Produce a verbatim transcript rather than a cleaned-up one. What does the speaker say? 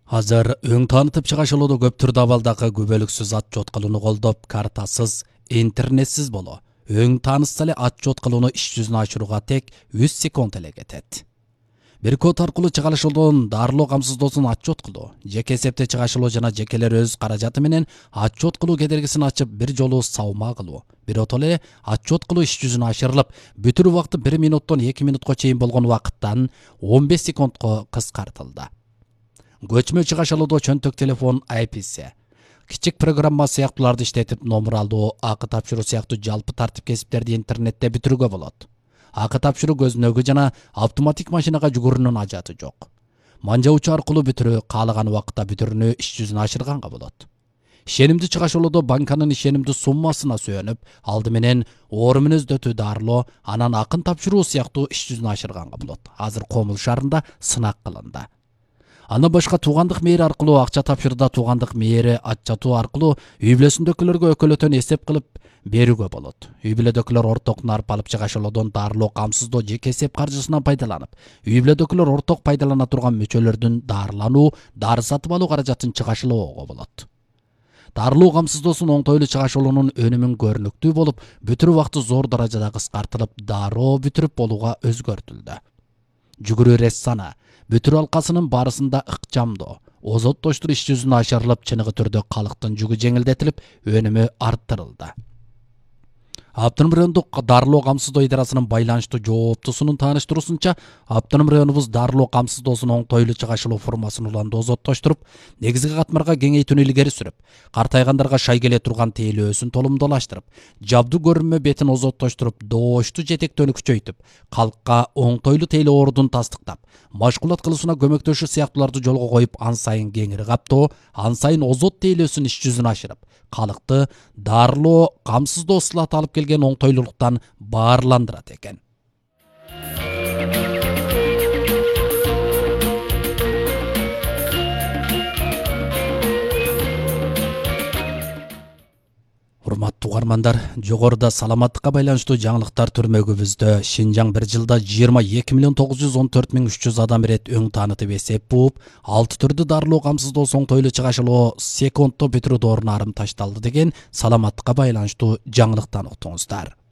Азыр өң танытып чыгашылоодо көп түрдө абалдагы күбөлүксүз отчет кылууну колдоп, картасыз, интернетсиз боло. Өң таанышса эле отчет кылууну иш жүзүнө ашырууга тек үч секунд эле кетет. Бир код аркылуу чыгарылышылган дарылоо камсыздоосун отчет кылуу, жеке эсепте чыгарылуу жана жекелер өз каражаты менен отчет кылуу кедергисин ачып бир жолу саума кылуу. Бирок эле отчет кылуу иш жүзүнө ашырылып, бүтүрүү убакыты бир минуттон эки минутка чейин болгон убакыттан он беш секундка кыскартылды. Көчмө чыгашылоодо чөнтөк телефон айписи, кичик программа сыяктууларды иштетип номер алуу, акы тапшыруу сыяктуу жалпы тартип кесиптерди интернетте бүтүрүүгө болот. Акы тапшыруу көзүнөгү жана автоматик машинага жүгүрүүнүн ажаты жок. Манжа аркылуу бүтүрүү каалаган убакытта бүтүрүүнү иш жүзүнө ашырганга болот. Ишенимдүү чыгашылоодо банканын ишенимдүү суммасына сүйөнүп, алды менен оору мүнөздөтүү дарылоо, анан акын тапшыруу сыяктуу иш жүзүнө ашырганга болот. Азыр Комул шаарында сынак кылынды. Аны башка туугандык мээри аркылуу акча тапшырда туугандык мээри ачатуу аркылуу үй бүлөсүндөгүлөргө өкөлөтөн эсеп кылып берүүгө болот. Үй бүлөдөгүлөр орток нарп алып чыгашылоодон дарылоо камсыздоо жеке эсеп каржысынан пайдаланып, үй бүлөдөгүлөр орток пайдалана турган мүчөлөрдүн дарылануу, дары сатып алуу каражатын чыгашылоого болот. Дарылоо камсыздоосун оңтойлуу чыгашылуунун өнүмүн көрүнүктүү болуп, бүтүрүү убакыты зор даражада кыскартылып, дароо бүтүрүп болууга өзгөртүлдү. Жүгүрүү рессана, бүтүрүү алкасынын барысында ыкчамдоо, озоттоштур иш жүзүнө ашырылып, чыныгы түрдө калктын жүгү жеңилдетилип, өнүмү арттырылды. Автоном райондук дарылоо камсыздоо идарасынын байланыштуу жооптусунун тааныштыруусунча, Автоном районубуз дарылоо камсыздоосун оңтойлуу чыгашылуу формасын уланды озоттоштуруп, негизги катмарга кеңейтүүнү илгери сүрүп, картайгандарга шай келе турган тейлөөсүн толумдуулаштырып, жабдуу көрүнмө бетин озоттоштуруп, дооштуу жетектөөнү күчөйтүп, калкка оңтойлуу тейлөө оорудун тастыктап, машгулат кылуусуна көмөктөшүү сыяктууларды жолго коюп, ан сайын кеңири каптоо, ан сайын озот тейлөөсүн иш жүзүнө ашырып, калкты дарылоо камсыздоо ысылаты алып келген оңтойлуулуктан баарландырат экен. Урматтуу угармандар, жогоруда саламаттыкка байланыштуу жаңылыктар түрмөгүбүздө Шинжаң бир жылда жыйырма эки миллион тогуз жүз он төрт миң үч жүз адам ирет өң таанытып эсеп бууп, алты түрдүү дарылоо камсыздоо оңтойлуу чыгашылоо секундто бүтүрүү дооруна арым ташталды деген саламаттыкка байланыштуу жаңылыктан уктуңуздар.